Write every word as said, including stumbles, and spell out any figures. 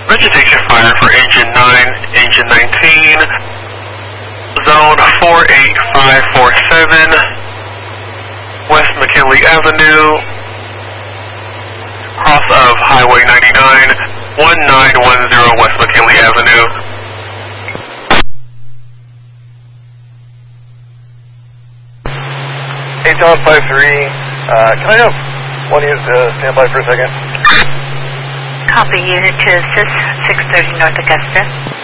Vegetation fire for engine nine, engine nineteen, zone four eight five four seven, West McKinley Avenue, cross of Highway ninety-nine, one nine one zero West McKinley Avenue. Aton five three, uh, can I have one unit to stand by for a second? Copy, unit to assist, six thirty North Augusta.